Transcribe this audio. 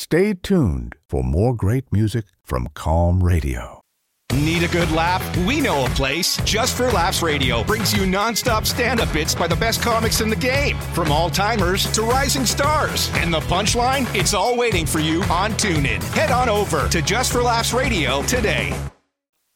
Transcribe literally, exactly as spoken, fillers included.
Stay tuned for more great music from Calm Radio. Need a good laugh? We know a place. Just for Laughs Radio brings you nonstop stand-up bits by the best comics in the game, from all-timers to rising stars. And the punchline? It's all waiting for you on TuneIn. Head on over to Just for Laughs Radio today.